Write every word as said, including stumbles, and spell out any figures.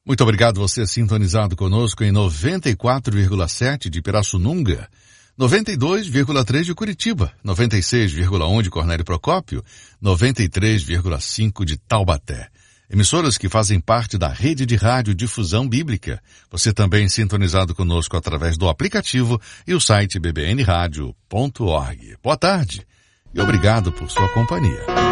Muito obrigado você sintonizado conosco em noventa e quatro vírgula sete de Pirassununga, noventa e dois vírgula três de Curitiba, noventa e seis vírgula um de Cornélio Procópio, noventa e três vírgula cinco de Taubaté. Emissoras que fazem parte da rede de rádio Difusão Bíblica. Você também sintonizado conosco através do aplicativo e o site b b n rádio ponto org. Boa tarde e obrigado por sua companhia.